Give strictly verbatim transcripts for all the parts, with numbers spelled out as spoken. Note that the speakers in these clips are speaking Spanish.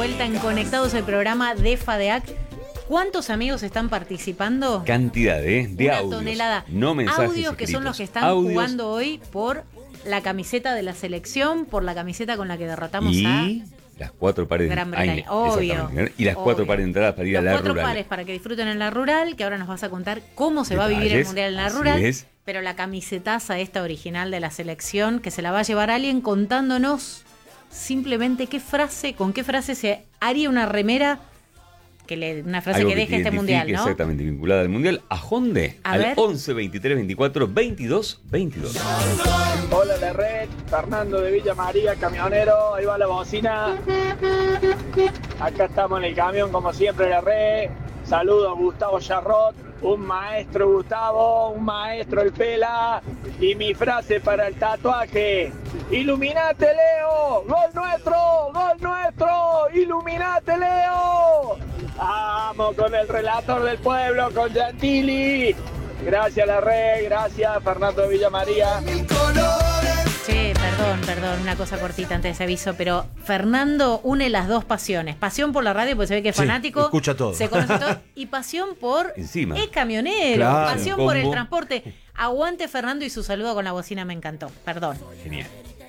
vuelta en Conectados, el programa de FADEAC. ¿Cuántos amigos están participando? Cantidad, ¿eh? De Una audios. tonelada. No mensajes Audios que escritos. son los que están Audios. jugando hoy por la camiseta de la selección, por la camiseta con la que derrotamos y a las cuatro pares Gran de Bretaña. Ay, Obvio. exactamente. Y las obvio. cuatro pares de entradas para ir Los a la cuatro rural. pares para que disfruten en la rural, que ahora nos vas a contar cómo se va a vivir el Detalles, Mundial en la así rural. es. Pero la camisetaza esta original de la selección, que se la va a llevar alguien contándonos simplemente qué frase, con qué frase se haría una remera, que le, una frase Algo que que deje te este Mundial, ¿no? Exactamente, vinculada al Mundial. ¿A dónde? A Al ver. once, veintitrés, veinticuatro, veintidós, veintidós. Hola la red, Fernando de Villa María, camionero, ahí va la bocina. Acá estamos en el camión como siempre la red. Saludos Gustavo Charrot, un maestro Gustavo, un maestro el Pela. Y mi frase para el tatuaje: ¡Iluminate Leo! ¡Gol nuestro! ¡Gol nuestro! ¡Iluminate Leo! ¡Vamos con el relator del pueblo, con Gentili! Gracias la red, gracias Fernando de Villa María. Che, perdón, perdón, una cosa cortita antes de ese aviso, pero Fernando une las dos pasiones. Pasión por la radio, porque se ve que es Sí, fanático. escucha todo. Se conoce todo. Y pasión por... Encima. Es camionero. Claro. Pasión Combo. por el transporte. Aguante Fernando y su saludo con la bocina me encantó. Perdón. Genial.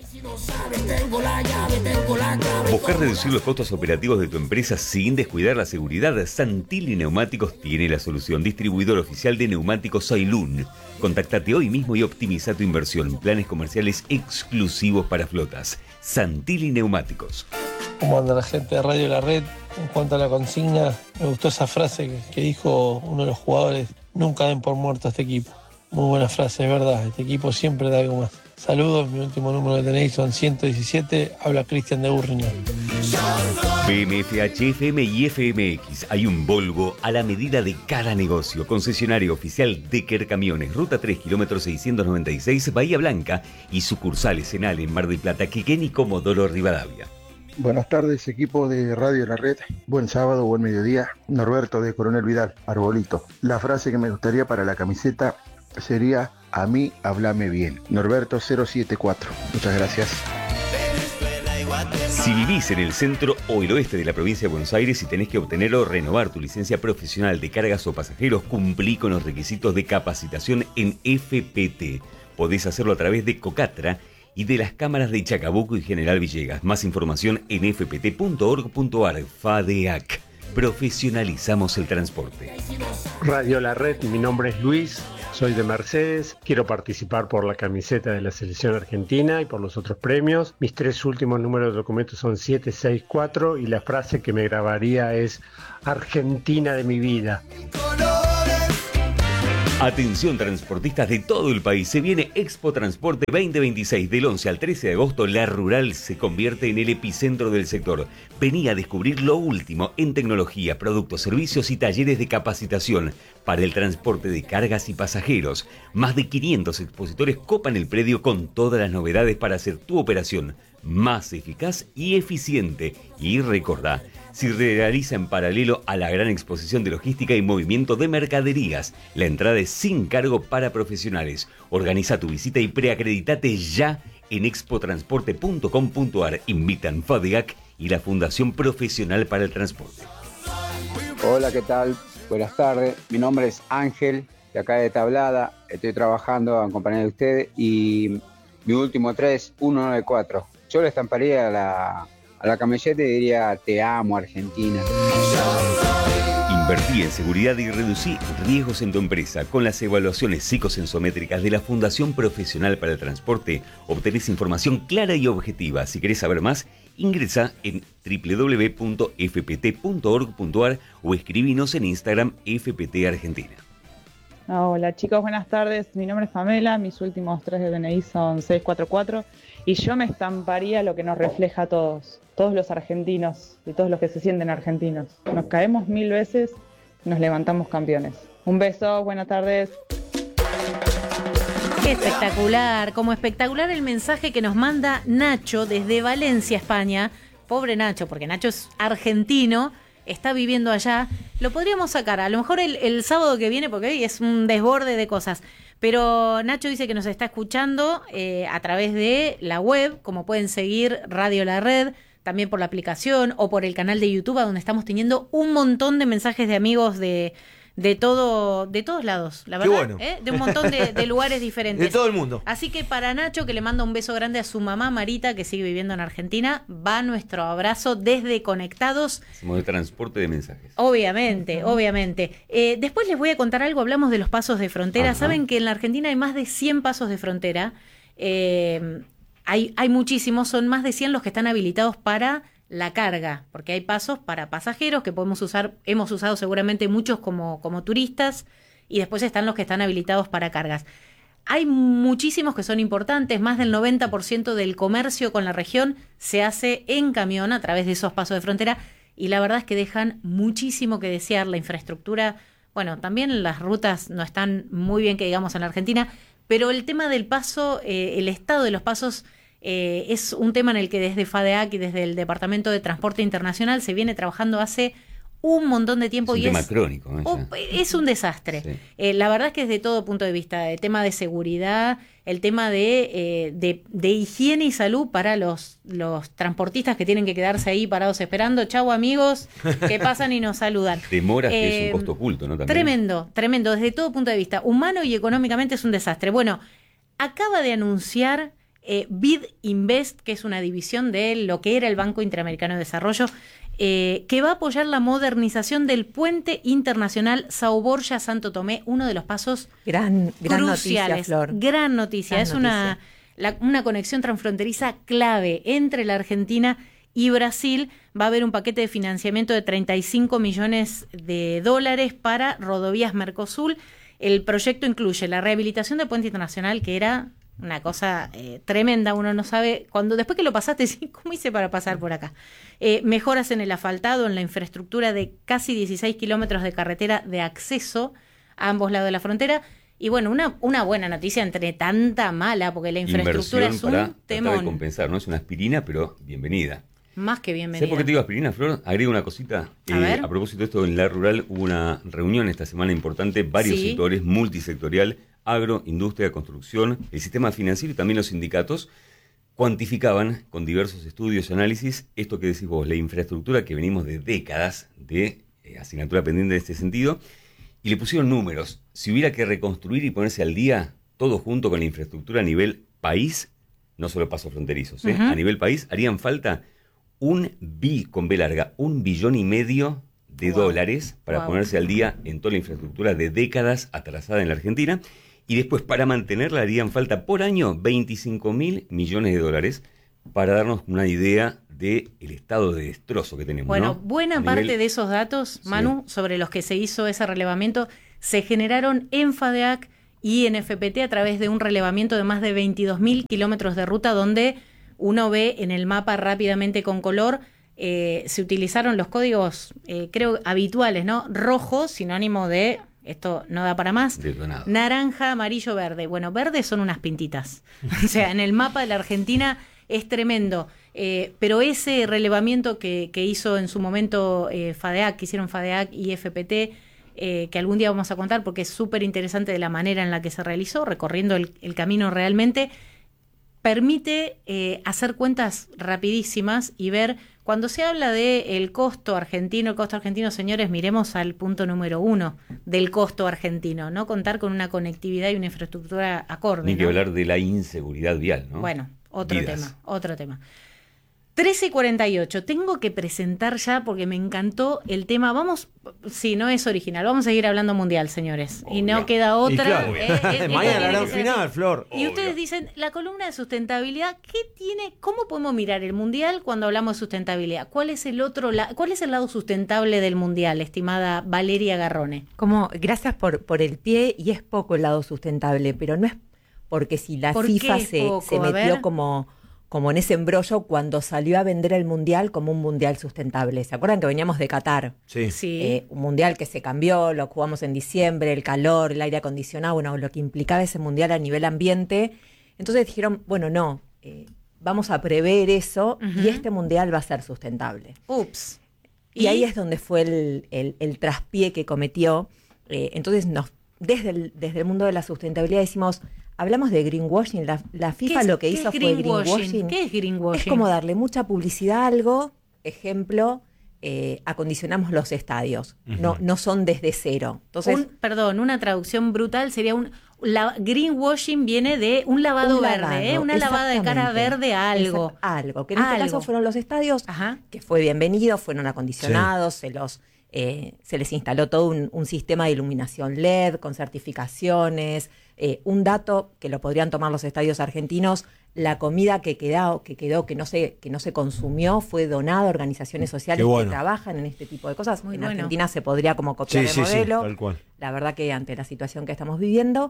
¿Buscar reducir los costos operativos de tu empresa sin descuidar la seguridad? Santilli Neumáticos tiene la solución. Distribuidor oficial de neumáticos Sailun. Contáctate hoy mismo y optimiza tu inversión. Planes comerciales exclusivos para flotas. Santilli Neumáticos. ¿Cómo anda la gente de Radio La Red? En cuanto a la consigna, me gustó esa frase que, que dijo uno de los jugadores: nunca den por muerto a este equipo. Muy buena frase, es verdad. Este equipo siempre da algo más. Saludos, mi último número que tenéis son ciento diecisiete. Habla Cristian de Burriñón. B M F H, F M y F M X. Hay un Volvo a la medida de cada negocio. Concesionario oficial Decker Camiones. Ruta tres, kilómetro seiscientos noventa y seis, Bahía Blanca. Y sucursales en Ale, en Mar del Plata, Quequén y Comodoro Rivadavia. Buenas tardes, equipo de Radio La Red. Buen sábado, buen mediodía. Norberto de Coronel Vidal, Arbolito. La frase que me gustaría para la camiseta sería: a mí, háblame bien. Norberto cero siete cuatro. Muchas gracias. Si vivís en el centro o el oeste de la provincia de Buenos Aires y tenés que obtener o renovar tu licencia profesional de cargas o pasajeros, cumplí con los requisitos de capacitación en F P T. Podés hacerlo a través de Cocatra y de las cámaras de Chacabuco y General Villegas. Más información en f p t punto org punto a r. FADEAC. Profesionalizamos el transporte. Radio La Red, mi nombre es Luis, soy de Mercedes, quiero participar por la camiseta de la selección argentina y por los otros premios. Mis tres últimos números de documentos son siete seis cuatro y la frase que me grabaría es: Argentina de mi vida. Atención transportistas de todo el país, se viene Expo Transporte veinte veintiséis. Del once al trece de agosto, la rural se convierte en el epicentro del sector. Vení a descubrir lo último en tecnología, productos, servicios y talleres de capacitación para el transporte de cargas y pasajeros. Más de quinientos expositores copan el predio con todas las novedades para hacer tu operación más eficaz y eficiente. Y recordá, se realiza en paralelo a la gran exposición de logística y movimiento de mercaderías. La entrada es sin cargo para profesionales. Organiza tu visita y preacreditate ya en expotransporte punto com punto a r. Invitan FADEAC y la Fundación Profesional para el Transporte. Hola, ¿qué tal? Buenas tardes. Mi nombre es Ángel, de acá de Tablada. Estoy trabajando en compañía de ustedes y mi último tres, uno nueve cuatro. Yo le estamparía a la... A la camiseta diría: te amo, Argentina. Invertí en seguridad y reducí riesgos en tu empresa. Con las evaluaciones psicosensométricas de la Fundación Profesional para el Transporte, obtenés información clara y objetiva. Si querés saber más, ingresa en w w w punto f p t punto org punto a r o escribinos en Instagram F P T Argentina. Hola chicos, buenas tardes. Mi nombre es Pamela, mis últimos tres de D N I son seis cuatro cuatro y yo me estamparía lo que nos refleja a todos, todos los argentinos y todos los que se sienten argentinos. Nos caemos mil veces, nos levantamos campeones. Un beso, buenas tardes. Qué espectacular, como espectacular el mensaje que nos manda Nacho desde Valencia, España. Pobre Nacho, porque Nacho es argentino, está viviendo allá. Lo podríamos sacar, a lo mejor el, el sábado que viene, porque hoy es un desborde de cosas. Pero Nacho dice que nos está escuchando eh, a través de la web, como pueden seguir Radio La Red, también por la aplicación o por el canal de YouTube, donde estamos teniendo un montón de mensajes de amigos de, de todo, de todos lados, la verdad, bueno. ¿eh? De un montón de, de lugares diferentes. De todo el mundo. Así que para Nacho, que le manda un beso grande a su mamá Marita, que sigue viviendo en Argentina, va nuestro abrazo desde Conectados. Hacemos de transporte de mensajes. Obviamente, obviamente. Eh, después les voy a contar algo, hablamos de los pasos de frontera. Ajá. Saben que en la Argentina hay más de cien pasos de frontera. Eh, hay, hay muchísimos, son más de cien los que están habilitados para la carga, porque hay pasos para pasajeros que podemos usar, hemos usado seguramente muchos como, como turistas, y después están los que están habilitados para cargas. Hay muchísimos que son importantes, más del noventa por ciento del comercio con la región se hace en camión a través de esos pasos de frontera, y la verdad es que dejan muchísimo que desear. La infraestructura, bueno, también las rutas no están muy bien que digamos en la Argentina, pero el tema del paso, eh, el estado de los pasos, Eh, es un tema en el que desde FADEAC y desde el Departamento de Transporte Internacional se viene trabajando hace un montón de tiempo. Es un y tema es, crónico, ¿no? oh, es un desastre. Sí. Eh, la verdad es que desde todo punto de vista, el tema de seguridad, el tema de, eh, de, de higiene y salud para los, los transportistas que tienen que quedarse ahí parados esperando. Chau amigos, que pasan y nos saludan. Demoras, eh, que es un costo oculto, ¿no? También. Tremendo, tremendo. Desde todo punto de vista, humano y económicamente es un desastre. Bueno, acaba de anunciar Eh, Bid Invest, que es una división de lo que era el Banco Interamericano de Desarrollo, eh, que va a apoyar la modernización del puente internacional São Borja-Santo Tomé, uno de los pasos gran, gran cruciales. Noticia, Flor. Gran noticia, gran es noticia. Una, la, una conexión transfronteriza clave entre la Argentina y Brasil. Va a haber un paquete de financiamiento de treinta y cinco millones de dólares para Rodovías Mercosul. El proyecto incluye la rehabilitación del puente internacional, que era una cosa eh, tremenda, uno no sabe, cuando después que lo pasaste, ¿cómo hice para pasar por acá? Eh, mejoras en el asfaltado, en la infraestructura de casi dieciséis kilómetros de carretera de acceso a ambos lados de la frontera. Y bueno, una, una buena noticia entre tanta mala, porque la infraestructura Inversión es un para temón. Tratar de compensar, ¿no? Es una aspirina, pero bienvenida. Más que bienvenida. ¿Sabes por qué te digo aspirina, Flor? Agrego una cosita. A, eh, ver. a propósito de esto, en La Rural hubo una reunión esta semana importante, varios Sí. sectores, multisectorial, agro, industria, construcción, el sistema financiero y también los sindicatos, cuantificaban con diversos estudios y análisis esto que decís vos, la infraestructura que venimos de décadas de eh, asignatura pendiente en este sentido, y le pusieron números. Si hubiera que reconstruir y ponerse al día, todo junto con la infraestructura a nivel país, no solo pasos fronterizos, ¿eh? Uh-huh. A nivel país, harían falta un bi, con B larga, un billón y medio de wow. dólares para wow. ponerse al día en toda la infraestructura de décadas atrasada en la Argentina. Y después, para mantenerla, harían falta por año veinticinco mil millones de dólares para darnos una idea del estado de destrozo que tenemos. Bueno, ¿no? buena A parte nivel... de esos datos, Manu, sí. sobre los que se hizo ese relevamiento, se generaron en FADEAC y en F P T a través de un relevamiento de más de veintidós mil kilómetros de ruta, donde uno ve en el mapa rápidamente con color, eh, se utilizaron los códigos, eh, creo, habituales, ¿no? Rojo, sinónimo de... Esto no da para más. Detonado. Naranja, amarillo, verde. Bueno, verde son unas pintitas. O sea, en el mapa de la Argentina es tremendo. Eh, pero ese relevamiento que, que hizo en su momento eh, FADEAC, que hicieron FADEAC y F P T, eh, que algún día vamos a contar porque es súper interesante de la manera en la que se realizó, recorriendo el, el camino realmente, permite eh, hacer cuentas rapidísimas y ver, cuando se habla de el costo argentino, el costo argentino, señores, miremos al punto número uno del costo argentino, ¿no? Contar con una conectividad y una infraestructura acorde. Ni ¿no? que hablar de la inseguridad vial, ¿no? Bueno, otro Vidas. tema, otro tema. trece cuarenta y ocho, tengo que presentar ya porque me encantó el tema. Vamos, sí, no es original, vamos a seguir hablando mundial, señores. Obvio. Y no queda otra. Y claro, eh, eh, mañana la gran así. final, Flor. Y Obvio. Ustedes dicen, la columna de sustentabilidad, ¿qué tiene? ¿Cómo podemos mirar el mundial cuando hablamos de sustentabilidad? ¿Cuál es el otro la, cuál es el lado sustentable del mundial, estimada Valeria Garrone? Como, gracias por, por el pie, y es poco el lado sustentable, pero no es porque si la ¿Por FIFA qué se, poco? se A metió ver. como... como en ese embrollo cuando salió a vender el mundial como un mundial sustentable. ¿Se acuerdan que veníamos de Qatar? Sí. Sí. Eh, un mundial que se cambió, lo jugamos en diciembre, el calor, el aire acondicionado, bueno, lo que implicaba ese mundial a nivel ambiente. Entonces dijeron, bueno, no, eh, vamos a prever eso uh-huh. y este mundial va a ser sustentable. Ups. Y, ¿Y? ahí es donde fue el, el, el traspié que cometió. Eh, entonces nos, desde el, desde el mundo de la sustentabilidad decimos, hablamos de greenwashing. La, la FIFA lo que hizo fue greenwashing. ¿Qué es greenwashing? Es como darle mucha publicidad a algo. Ejemplo, eh, acondicionamos los estadios. Uh-huh. No, no son desde cero. Entonces, un, perdón, una traducción brutal sería un... La greenwashing viene de un lavado un verde, lavado, ¿eh? Una lavada de cara verde a algo. Exacto, algo, que en este algo. caso fueron los estadios, Ajá. que fue bienvenido, fueron acondicionados, sí. se los eh, se les instaló todo un, un sistema de iluminación L E D con certificaciones. Eh, un dato que lo podrían tomar los estadios argentinos, la comida que quedó, que quedó, que no se, que no se consumió, fue donada a organizaciones sociales bueno. que trabajan en este tipo de cosas. Muy en bueno. Argentina se podría como copiar sí, el sí, modelo. Sí, tal cual. La verdad que ante la situación que estamos viviendo.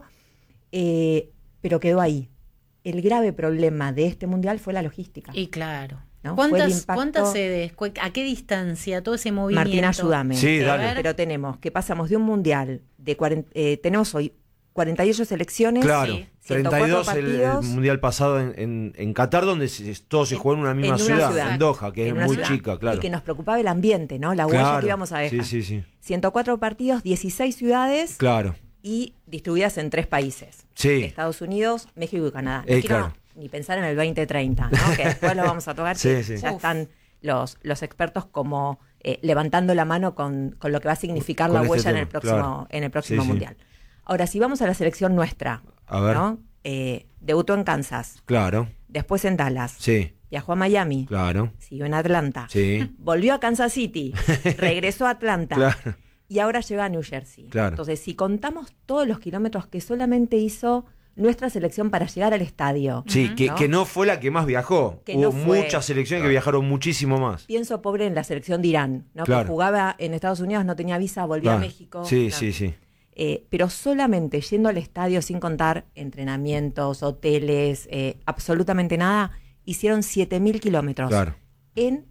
Eh, pero quedó ahí. El grave problema de este mundial fue la logística. Y claro. ¿no? ¿Cuántas, impacto... ¿Cuántas sedes? ¿A qué distancia? Todo ese movimiento. Martín, ayúdame. Sí, dale. Pero tenemos que pasamos de un mundial de cuarenta, eh, tenemos hoy cuarenta y ocho selecciones. Claro. Sí. treinta y dos el, el mundial pasado en, en, en Qatar, donde se, todo se jugó en una misma en una ciudad, ciudad, en Doha, que en es muy ciudad. chica, claro. Y que nos preocupaba el ambiente, ¿no? La huella claro. que íbamos a dejar. Sí, sí, sí. ciento cuatro partidos, dieciséis ciudades. Claro. Y distribuidas en tres países. Sí. Estados Unidos, México y Canadá. Eh, no quiero claro. ni pensar en el veinte treinta, ¿no? Que después lo vamos a tocar. sí, que sí. Ya Uf. están los, los expertos como eh, levantando la mano con, con lo que va a significar con la este huella tema, en el próximo, claro. en el próximo sí, mundial. Sí. Ahora, si vamos a la selección nuestra, a ver. ¿no? Eh, debutó en Kansas. Claro. Después en Dallas. Sí. Viajó a Miami. Claro. Siguió en Atlanta. Sí. Volvió a Kansas City. Regresó a Atlanta. Claro. Y ahora llega a New Jersey. Claro. Entonces, si contamos todos los kilómetros que solamente hizo nuestra selección para llegar al estadio. Sí, ¿no? que, que no fue la que más viajó. Que Hubo no fue. muchas selecciones claro. que viajaron muchísimo más. Pienso pobre en la selección de Irán, ¿no? Claro. Que jugaba en Estados Unidos, no tenía visa, volvió claro. a México. Sí, no. sí, sí. Eh, pero solamente yendo al estadio, sin contar entrenamientos, hoteles, eh, absolutamente nada, hicieron siete mil kilómetros. Claro. En,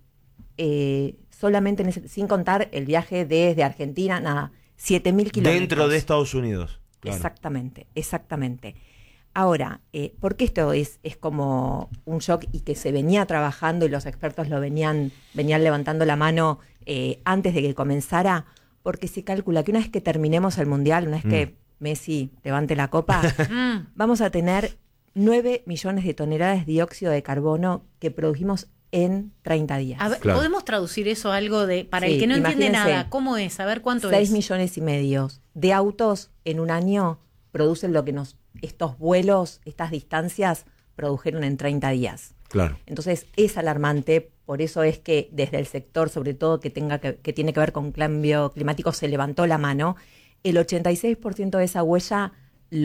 eh, solamente en ese, sin contar el viaje desde Argentina, nada, siete mil kilómetros. Dentro de Estados Unidos. Claro. Exactamente, exactamente. Ahora, eh, ¿por qué esto es, es como un shock y que se venía trabajando y los expertos lo venían, venían levantando la mano eh, antes de que comenzara? Porque se calcula que una vez que terminemos el Mundial, una vez mm. que Messi levante la copa, vamos a tener nueve millones de toneladas de dióxido de carbono que produjimos en treinta días. A ver, claro. ¿podemos traducir eso a algo de, para sí, el que no entiende imagínense, nada, cómo es? A ver cuánto seis es. seis millones y medio de autos en un año producen lo que nos estos vuelos, estas distancias, produjeron en treinta días. Claro. Entonces es alarmante, por eso es que desde el sector, sobre todo que tenga que, que tiene que ver con cambio climático, se levantó la mano. El ochenta y seis por ciento de esa huella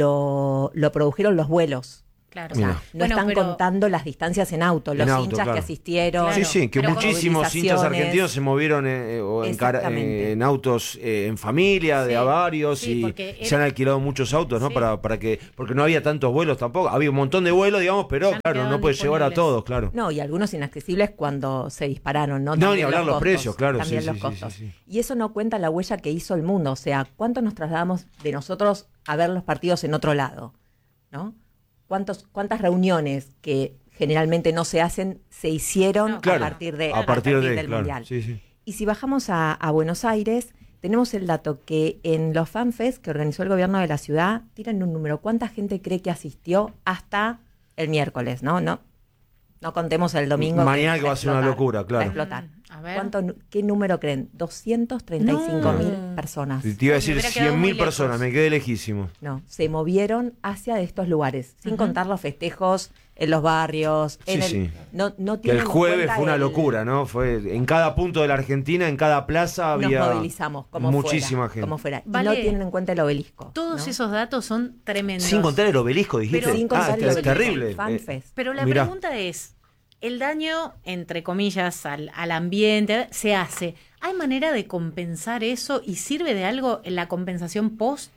lo, lo produjeron los vuelos. Claro. O sea, Mira. no Bueno, están pero- contando las distancias en auto, los En auto, hinchas claro. que asistieron. Claro. Sí, sí, que Pero muchísimos hinchas movilizaciones. argentinos se movieron eh, o en, cara- Exactamente. eh, en autos eh, en familia, de Sí, a varios, sí, y porque se han era- alquilado muchos autos, ¿no? Sí. Para, para que, porque no había tantos vuelos tampoco. Había un montón de vuelos, digamos, pero Ya no claro, no quedaban puede llevar a disponibles. todos, claro. No, y algunos inaccesibles cuando se dispararon, ¿no? No, También ni hablar los costos, precios, claro, También sí, los sí, sí, costos. sí, sí. Y eso no cuenta la huella que hizo el mundo. O sea, ¿cuánto nos trasladamos de nosotros a ver los partidos en otro lado? ¿No? ¿Cuántos, ¿Cuántas reuniones que generalmente no se hacen, se hicieron No, a Claro, partir, de, a partir de, del claro, Mundial? sí, sí. Y si bajamos a, a Buenos Aires, tenemos el dato que en los FanFest que organizó el gobierno de la ciudad, tiran un número. ¿Cuánta gente cree que asistió hasta el miércoles? No, no, no contemos el domingo. Mañana que va a ser una explotar, locura, claro. Va a explotar. Mm, a ver. ¿Cuánto, nu- ¿Qué número creen? doscientos treinta y cinco mil No. personas. Te iba a decir Me hubiera quedado cien muy mil lejos. personas, me quedé lejísimo. No, se movieron hacia estos lugares, sin Ujú. contar los festejos en los barrios. En Sí, el, sí. No, no Que el tienen en jueves cuenta fue una el- locura, ¿no? Fue en cada punto de la Argentina, en cada plaza Nos había movilizamos como muchísima fuera, gente. como fuera. Y Vale. no tienen en cuenta el obelisco. Todos ¿no? esos datos son tremendos. Sin contar el obelisco, dijiste. Pero- Sin contar ah, el ter- obelisco. terrible. FanFest. Pero la Mirá. pregunta es, el daño, entre comillas, al, al ambiente se hace. ¿Hay manera de compensar eso y sirve de algo en la compensación post?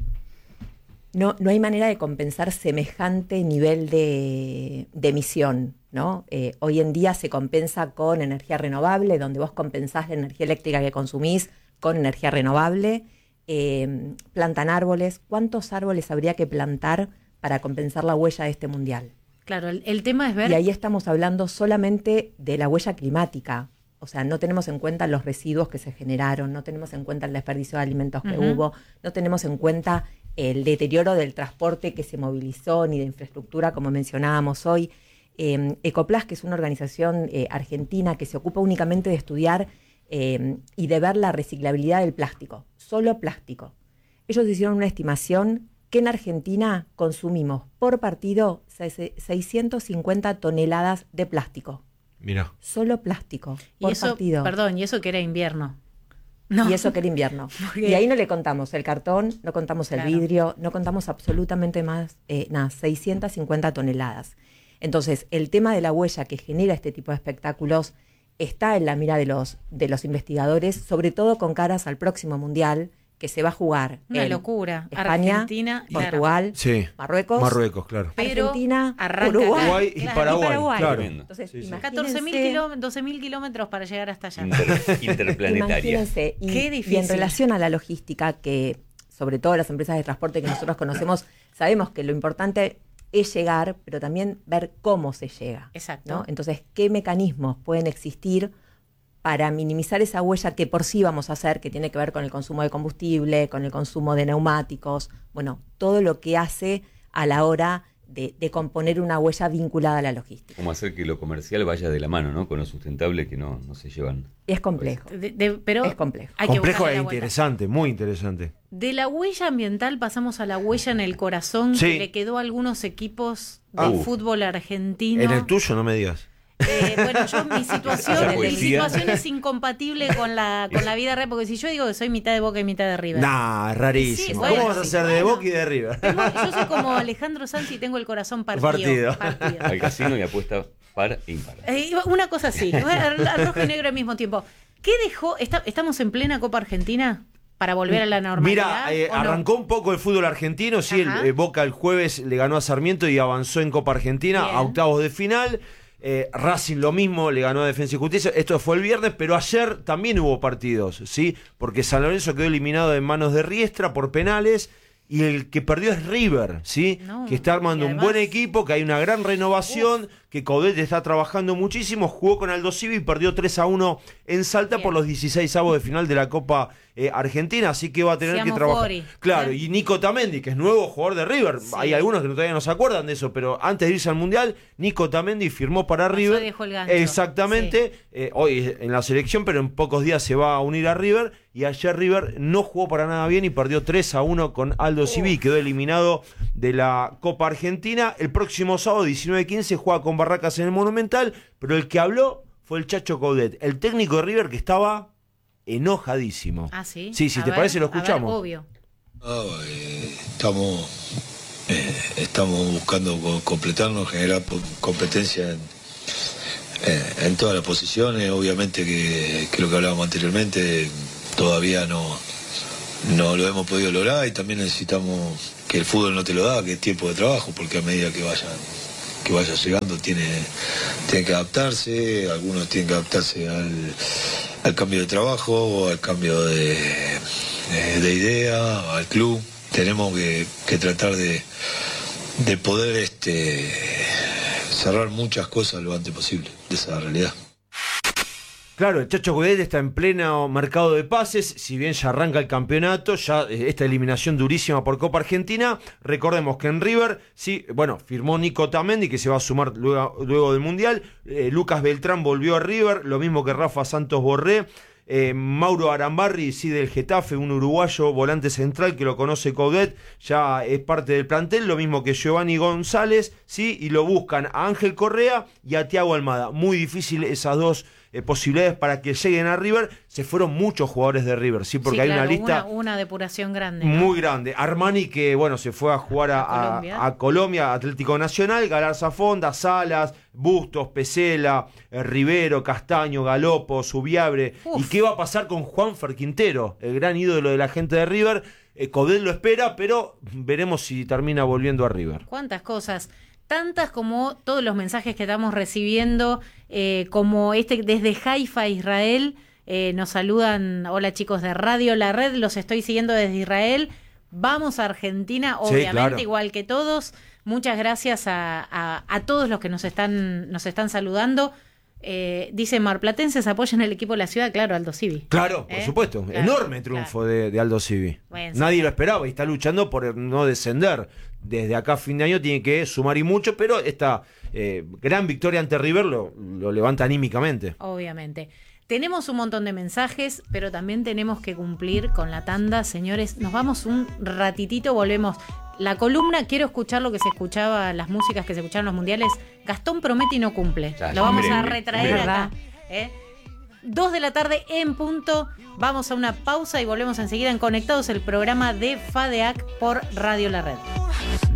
No, no hay manera de compensar semejante nivel de, de emisión, ¿no? Eh, hoy en día se compensa con energía renovable, donde vos compensás la energía eléctrica que consumís con energía renovable. Eh, plantan árboles. ¿Cuántos árboles habría que plantar para compensar la huella de este mundial? Claro, el, el tema es ver... Y ahí estamos hablando solamente de la huella climática. O sea, no tenemos en cuenta los residuos que se generaron, no tenemos en cuenta el desperdicio de alimentos que Ujú. hubo, no tenemos en cuenta el deterioro del transporte que se movilizó, ni de infraestructura, como mencionábamos hoy. Eh, Ecoplas, que es una organización eh, argentina que se ocupa únicamente de estudiar eh, y de ver la reciclabilidad del plástico, solo plástico. Ellos hicieron una estimación que en Argentina consumimos por partido seiscientas cincuenta toneladas de plástico. Mira. Solo plástico por y eso, partido. Perdón, y eso que era invierno. No. Y eso que era invierno. Porque... Y ahí no le contamos el cartón, no contamos el claro. vidrio, no contamos absolutamente más, eh, nada, seiscientas cincuenta toneladas. Entonces, el tema de la huella que genera este tipo de espectáculos está en la mira de los, de los investigadores, sobre todo con caras al próximo Mundial, que se va a jugar Una en Locura. España, Argentina, Portugal, sí. Marruecos, Marruecos, claro. Pero Argentina, arranca Uruguay y, claro. Paraguay, y Paraguay. Claro. Entonces, sí, sí. catorce mil kilómetros, doce mil kilómetros para llegar hasta allá. Inter, interplanetaria. Imagínense. Y, Qué difícil. Y en relación a la logística, que sobre todo las empresas de transporte que nosotros conocemos, sabemos que lo importante es llegar, pero también ver cómo se llega. Exacto. ¿no? Entonces, ¿qué mecanismos pueden existir para minimizar esa huella que por sí vamos a hacer, que tiene que ver con el consumo de combustible, con el consumo de neumáticos, bueno, todo lo que hace a la hora de, de componer una huella vinculada a la logística? Cómo hacer que lo comercial vaya de la mano, ¿no? Con lo sustentable, que no, no se llevan. Es complejo. De, de, pero es complejo. Hay complejo que e interesante, muy interesante. De la huella ambiental pasamos a la huella en el corazón, sí. que le quedó a algunos equipos de ah, fútbol argentino. En el tuyo, no me digas. Eh, bueno, yo mi situación, mi situación es incompatible con la con la vida real, porque si yo digo que soy mitad de Boca y mitad de River. Nah, es rarísimo. Sí, bueno, ¿Cómo vas a sí, ser bueno. de Boca y de River? Tengo, yo soy como Alejandro Sanz y tengo el corazón partido. Partido. partido. Al casino y apuesta par e impar. Eh, una cosa así, al rojo y negro al mismo tiempo. ¿Qué dejó? Está, ¿Estamos en plena Copa Argentina? ¿Para volver a la normalidad? Mira, eh, arrancó no? un poco el fútbol argentino, sí, el, eh, Boca el jueves le ganó a Sarmiento y avanzó en Copa Argentina Bien. a octavos de final. Eh, Racing lo mismo, le ganó a Defensa y Justicia. Esto fue el viernes, pero ayer también hubo partidos, ¿sí? Porque San Lorenzo quedó eliminado en manos de Riestra por penales. Y el que perdió es River, ¿sí? No, que está armando además, un buen equipo, que hay una gran renovación, uf. que Coudet está trabajando muchísimo, jugó con Aldo Civi y perdió tres a uno en Salta Bien. por los dieciseisavos de final de la Copa eh, Argentina, así que va a tener Siamo que trabajar. Fori. Claro, Bien. y Nico Tamendi, que es nuevo jugador de River, sí. hay algunos que todavía no se acuerdan de eso, pero antes de irse al Mundial, Nico Tamendi firmó para Pasó River. Dejó el gancho. Exactamente, sí. eh, hoy en la selección, pero en pocos días se va a unir a River. Y ayer River no jugó para nada bien y perdió tres a uno con Aldo Civi, quedó eliminado de la Copa Argentina. El próximo sábado, diecinueve quince, juega con Barracas en el Monumental, pero el que habló fue el Chacho Coudet, el técnico de River, que estaba enojadísimo. Ah, sí. Sí, si a te ver, parece, lo escuchamos. Ver, obvio. Oh, eh, estamos, eh, estamos buscando completarnos, generar competencia en. Eh, en todas las posiciones, obviamente que, que lo que hablábamos anteriormente todavía no, no lo hemos podido lograr y también necesitamos que el fútbol no te lo da, que es tiempo de trabajo, porque a medida que vayan que vaya llegando tiene, tiene que adaptarse, algunos tienen que adaptarse al, al cambio de trabajo, al cambio de, de, de idea, al club. Tenemos que, que tratar de, de poder este cerrar muchas cosas lo antes posible de esa realidad. Claro, el Chacho Coudet está en pleno mercado de pases, si bien ya arranca el campeonato, ya esta eliminación durísima por Copa Argentina. Recordemos que en River, sí, bueno, firmó Nico Tamendi, que se va a sumar luego, luego del Mundial. Eh, Lucas Beltrán volvió a River, lo mismo que Rafa Santos Borré. Eh, Mauro Arambarri, sí, del Getafe, un uruguayo volante central que lo conoce Coudet, ya es parte del plantel, lo mismo que Giovanni González, sí, y lo buscan a Ángel Correa y a Thiago Almada. Muy difícil esas dos eh, posibilidades para que lleguen a River. Se fueron muchos jugadores de River, sí, porque sí, hay claro, una lista una, una depuración grande, ¿no? Muy grande. Armani, que bueno, se fue a jugar a, a, Colombia. a Colombia, Atlético Nacional, Galarza Fonda, Salas, Bustos, Pesela, eh, Rivero, Castaño, Galopo, Subiabre. Uf. ¿Y qué va a pasar con Juanfer Quintero, el gran ídolo de la gente de River? Eh, Coudet lo espera, pero veremos si termina volviendo a River. ¿Cuántas cosas? Tantas como todos los mensajes que estamos recibiendo, eh, como este desde Haifa, Israel. Eh, nos saludan, hola chicos de Radio La Red, los estoy siguiendo desde Israel. Vamos a Argentina, obviamente, sí, claro. igual que todos. Muchas gracias a, a, a todos los que nos están, nos están saludando. Eh, dice marplatenses apoyan el equipo de la ciudad, claro, Aldo Civi. Claro, por ¿Eh? supuesto. Claro, Enorme triunfo claro. de, de Aldo Civi. Bueno, Nadie sí. lo esperaba y está luchando por no descender. Desde acá a fin de año tiene que sumar y mucho, pero esta eh, gran victoria ante River lo, lo levanta anímicamente. Obviamente. Tenemos un montón de mensajes, pero también tenemos que cumplir con la tanda. Señores, nos vamos un ratitito, volvemos. La columna, quiero escuchar lo que se escuchaba, las músicas que se escucharon en los mundiales. Gastón promete y no cumple. Ya, lo vamos hombre, a retraer hombre. acá. ¿eh? Dos de la tarde en punto. Vamos a una pausa y volvemos enseguida en Conectados, el programa de FADEAC por Radio La Red.